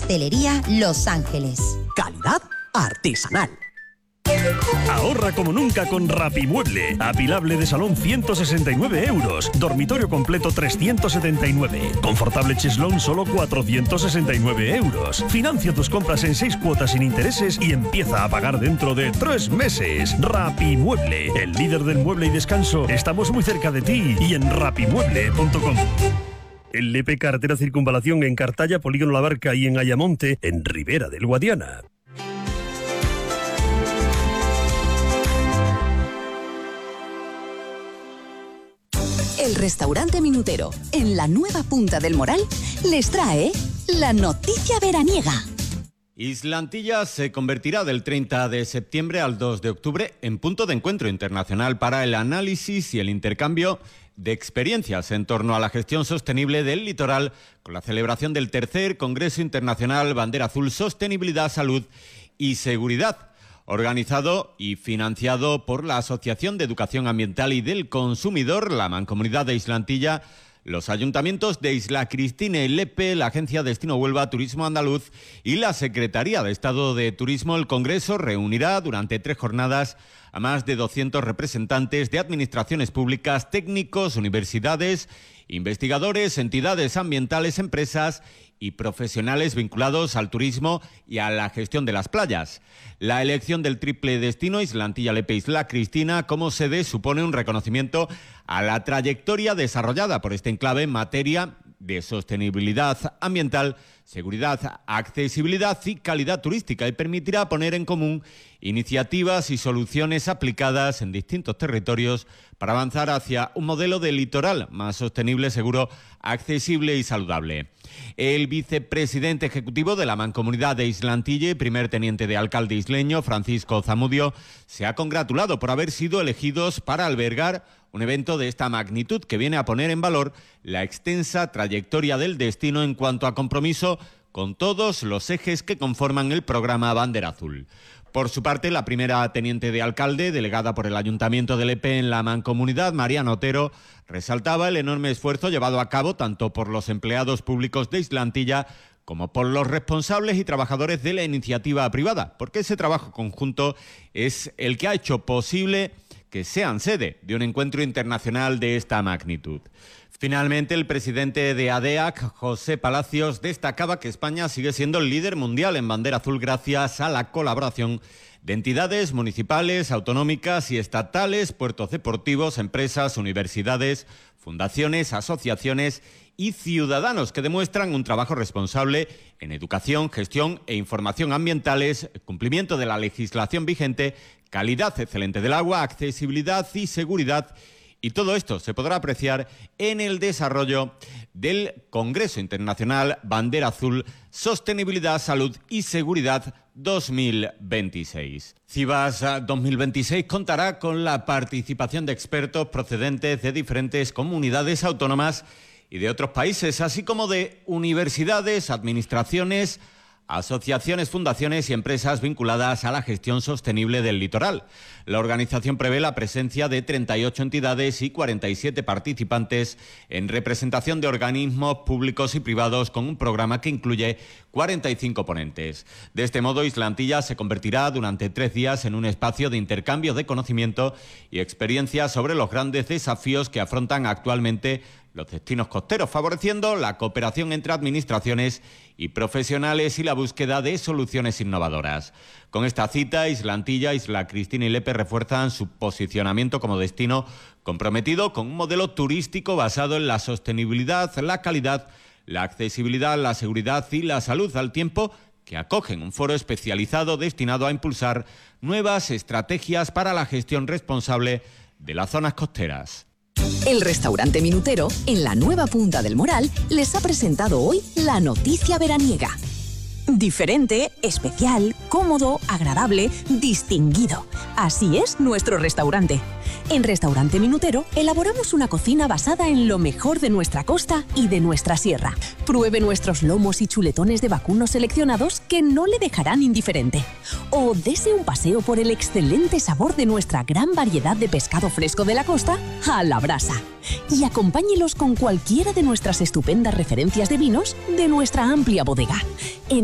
Pastelería Los Ángeles. Calidad artesanal. Ahorra como nunca con Rapimueble. Apilable de salón 169 euros. Dormitorio completo 379. Confortable cheslón solo 469 euros. Financia tus compras en 6 cuotas sin intereses y empieza a pagar dentro de 3 meses. Rapimueble, el líder del mueble y descanso. Estamos muy cerca de ti y en rapimueble.com. El LP Carretera Circunvalación en Cartaya, Polígono La Barca y en Ayamonte, en Ribera del Guadiana. El restaurante Minutero, en la nueva Punta del Moral, les trae la noticia veraniega. Islantilla se convertirá del 30 de septiembre al 2 de octubre en punto de encuentro internacional para el análisis y el intercambio de experiencias en torno a la gestión sostenible del litoral, con la celebración del tercer Congreso Internacional Bandera Azul, Sostenibilidad, Salud y Seguridad, organizado y financiado por la Asociación de Educación Ambiental y del Consumidor, la Mancomunidad de Islantilla, los ayuntamientos de Isla Cristina y Lepe, la Agencia Destino Huelva Turismo Andaluz y la Secretaría de Estado de Turismo. El Congreso reunirá durante 3 jornadas a más de 200 representantes de administraciones públicas, técnicos, universidades, investigadores, entidades ambientales, empresas y profesionales vinculados al turismo y a la gestión de las playas. La elección del triple destino Islantilla, Lepe, Isla Cristina como sede supone un reconocimiento a la trayectoria desarrollada por este enclave en materia de sostenibilidad ambiental, seguridad, accesibilidad y calidad turística, y permitirá poner en común iniciativas y soluciones aplicadas en distintos territorios para avanzar hacia un modelo de litoral más sostenible, seguro, accesible y saludable. El vicepresidente ejecutivo de la Mancomunidad de Islantilla y primer teniente de alcalde isleño, Francisco Zamudio, se ha congratulado por haber sido elegidos para albergar un evento de esta magnitud que viene a poner en valor la extensa trayectoria del destino en cuanto a compromiso con todos los ejes que conforman el programa Bandera Azul. Por su parte, la primera teniente de alcalde, delegada por el Ayuntamiento de Lepe en la Mancomunidad, Mariana Otero, resaltaba el enorme esfuerzo llevado a cabo tanto por los empleados públicos de Islantilla como por los responsables y trabajadores de la iniciativa privada, porque ese trabajo conjunto es el que ha hecho posible que sean sede de un encuentro internacional de esta magnitud. Finalmente, el presidente de ADEAC, José Palacios, destacaba que España sigue siendo el líder mundial en bandera azul gracias a la colaboración de entidades municipales, autonómicas y estatales, puertos deportivos, empresas, universidades, fundaciones, asociaciones y ciudadanos que demuestran un trabajo responsable en educación, gestión e información ambientales, cumplimiento de la legislación vigente, calidad excelente del agua, accesibilidad y seguridad. Y todo esto se podrá apreciar en el desarrollo del Congreso Internacional Bandera Azul, Sostenibilidad, Salud y Seguridad 2026. CIBAS 2026 contará con la participación de expertos procedentes de diferentes comunidades autónomas y de otros países, así como de universidades, administraciones, asociaciones, fundaciones y empresas vinculadas a la gestión sostenible del litoral. La organización prevé la presencia de 38 entidades y 47 participantes en representación de organismos públicos y privados, con un programa que incluye 45 ponentes. De este modo, Islantilla se convertirá durante 3 días en un espacio de intercambio de conocimiento y experiencias sobre los grandes desafíos que afrontan actualmente los destinos costeros, favoreciendo la cooperación entre administraciones y profesionales y la búsqueda de soluciones innovadoras. Con esta cita, Islantilla, Isla Cristina y Lepe refuerzan su posicionamiento como destino comprometido con un modelo turístico basado en la sostenibilidad, la calidad, la accesibilidad, la seguridad y la salud, al tiempo que acogen un foro especializado destinado a impulsar nuevas estrategias para la gestión responsable de las zonas costeras. El restaurante Minutero, en la nueva Punta del Moral, les ha presentado hoy la noticia veraniega. Diferente, especial, cómodo, agradable, distinguido. Así es nuestro restaurante. En Restaurante Minutero elaboramos una cocina basada en lo mejor de nuestra costa y de nuestra sierra. Pruebe nuestros lomos y chuletones de vacuno seleccionados que no le dejarán indiferente. O dese un paseo por el excelente sabor de nuestra gran variedad de pescado fresco de la costa a la brasa. Y acompáñelos con cualquiera de nuestras estupendas referencias de vinos de nuestra amplia bodega.